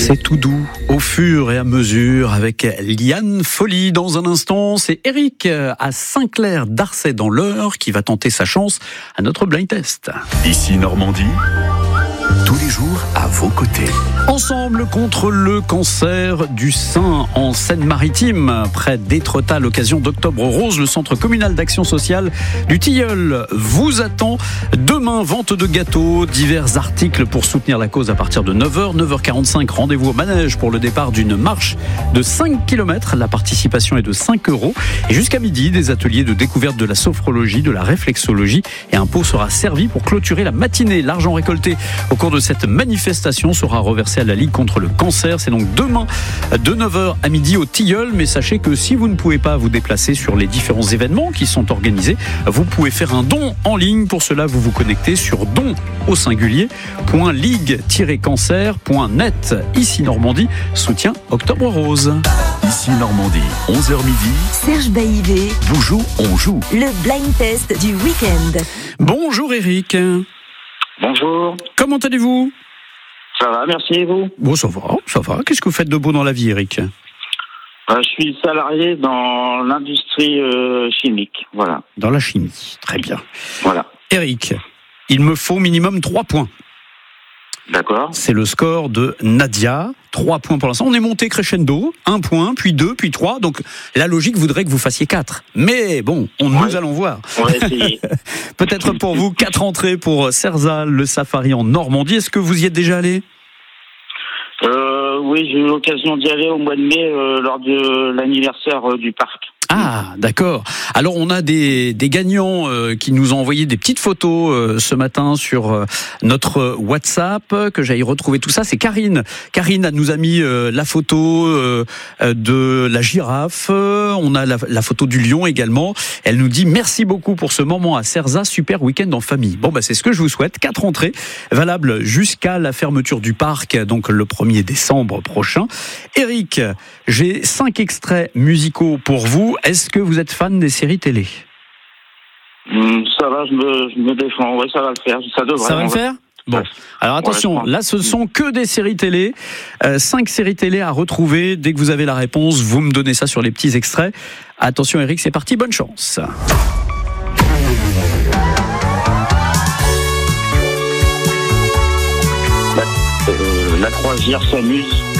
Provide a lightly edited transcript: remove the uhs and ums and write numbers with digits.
C'est tout doux, au fur et à mesure, avec Liane Folly. Dans un instant, c'est Eric à Saint-Clair d'Arcet dans l'Eure qui va tenter sa chance à notre blind test. Ici Normandie, tous les jours à vos côtés. Ensemble contre le cancer du sein en Seine-Maritime, près d'Étretat, à l'occasion d'Octobre Rose, le centre communal d'action sociale du Tilleul vous attend. Demain, vente de gâteaux, divers articles pour soutenir la cause à partir de 9h, 9h45, rendez-vous au manège pour le départ d'une marche de 5 km. La participation est de 5 €. Et jusqu'à midi, des ateliers de découverte de la sophrologie, de la réflexologie et un pot sera servi pour clôturer la matinée. L'argent récolté au cours de cette manifestation sera reversé à la Ligue contre le cancer. C'est donc demain de 9h à midi au Tilleul. Mais sachez que si vous ne pouvez pas vous déplacer sur les différents événements qui sont organisés, vous pouvez faire un don en ligne. Pour cela, vous vous connectez sur don-ligue-cancer.net. Ici Normandie, soutien Octobre Rose. Ici Normandie, 11h midi. Serge Baïvé Vous joue, on joue. Le blind test du week-end. Bonjour Eric. Bonjour, Comment allez-vous ? ça va, merci et vous? Bon, ça va. Qu'est-ce que vous faites de beau dans la vie, Eric ? Je suis salarié dans l'industrie chimique, voilà. Dans la chimie, très bien. Voilà, Eric, il me faut minimum 3 points. d'accord. C'est le score de Nadia. 3 points pour l'instant. On est monté crescendo. 1 point, puis 2, puis 3. Donc la logique voudrait que vous fassiez 4. Mais bon, nous allons voir. On va essayer. Peut-être pour vous, 4 entrées pour Cerzal, le safari en Normandie. Est-ce que vous y êtes déjà allé ? Oui, j'ai eu l'occasion d'y aller au mois de mai lors de l'anniversaire du parc. Ah, d'accord. Alors, on a des gagnants qui nous ont envoyé des petites photos ce matin sur notre WhatsApp, que j'aille retrouver tout ça. C'est Karine. Karine nous a mis la photo de la girafe. On a la photo du lion également. Elle nous dit merci beaucoup pour ce moment à Cerza. Super week-end en famille. Bon, c'est ce que je vous souhaite. 4 entrées valables jusqu'à la fermeture du parc, donc le 1er décembre prochain. Eric, j'ai 5 extraits musicaux pour vous. Est-ce que vous êtes fan des séries télé ? Ça va, je me défends. Oui, ça va le faire. Ça devrait. Ça va le faire ? Bon, alors attention, là ce sont que des séries télé, 5 séries télé à retrouver. Dès que vous avez la réponse, vous me donnez ça sur les petits extraits. Attention Eric, c'est parti, bonne chance. La croisière s'amuse.